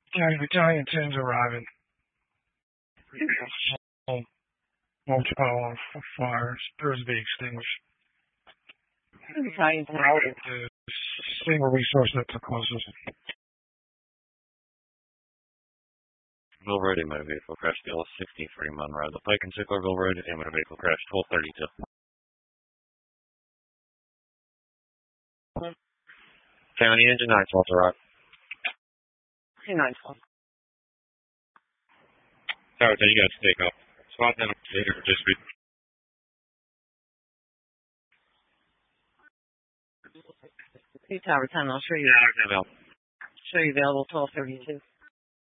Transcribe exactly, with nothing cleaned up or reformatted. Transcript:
County Battalion ten's arriving. Multiple on fires. There's the extinguished. Battalion ten. The single resource that's the closest. Ville Road, motor vehicle crash, L sixty-three Monroe. The Pike and Sicklerville Road, motor vehicle crash, twelve thirty-two. County engine nine twelve to rock. nine twelve. Tower ten, you guys take off. Spot them, just be. Two Tower ten, I'll show you. Yeah, Show you available twelve thirty-two.